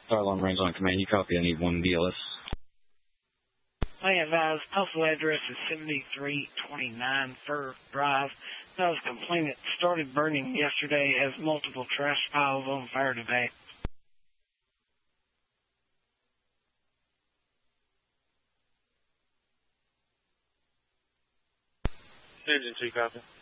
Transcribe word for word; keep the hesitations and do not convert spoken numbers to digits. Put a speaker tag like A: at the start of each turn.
A: Fire alarm range on command. You copy. I need one B L S.
B: I advise postal address is seventy-three twenty-nine Fur Drive. That was a complaint that started burning yesterday, has multiple trash piles on fire today.
C: Engine two, copy.